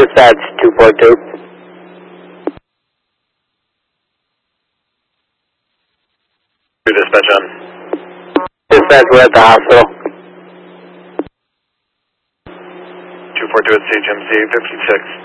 Dispatch 242. Dispatch on. Dispatch, we're at the hospital. 242 at CHMC 56.